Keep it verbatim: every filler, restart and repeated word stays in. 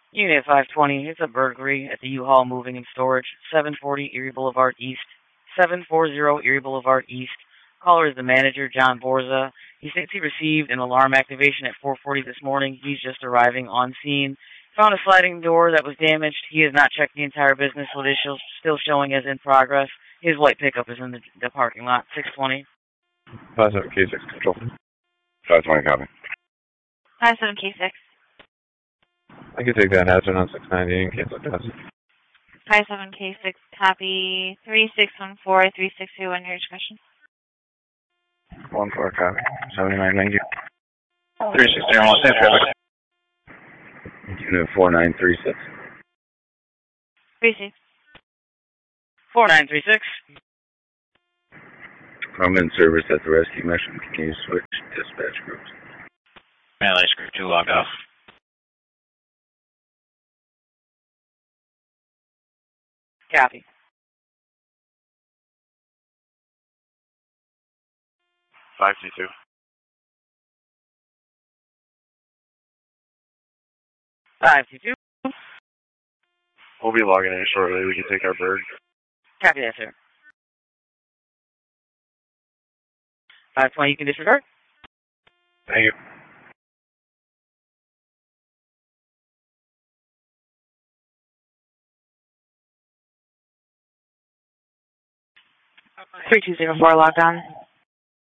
Unit five twenty, it's a burglary at the U-Haul Moving and Storage, seven forty Erie Boulevard East. seven forty Erie Boulevard East. Caller is the manager, John Borza. He states he received an alarm activation at four forty this morning. He's just arriving on scene. Found a sliding door that was damaged. He has not checked the entire business, so it is still showing as in progress. His white pickup is in the, the parking lot, six twenty. five seven K six control. five twenty copy. five seven K six. I can take that hazard on six ninety and cancel that. five seven K six copy. three six one four, three six three one, your discretion. one four copy. seventy-nine, thank you. three six zero one, same traffic. Unit four nine three six. three six. four nine three six. I'm in service at the rescue mission. Can you switch dispatch groups? Manley Script two logged off. Copy. five two two. five two two. We'll be logging in shortly. We can take our bird. Copy that, sir. five twenty, you can disregard. Thank you. three two zero four logged on.